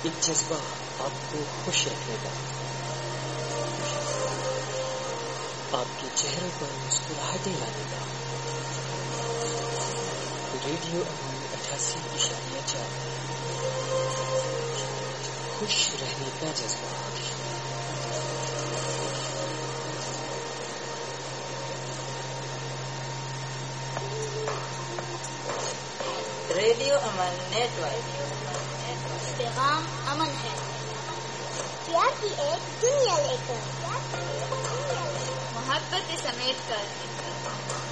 एक जज्बा आपको खुश रखने का, आपके चेहरे पर मुस्कुराहटें लाने का। रेडियो अमन 88.4 खुश रहने का जज्बा। रेडियो अमन नेटवर्क, पैगाम अमन है, प्यार की एक दुनिया लेकर, मोहब्बत समेट कर।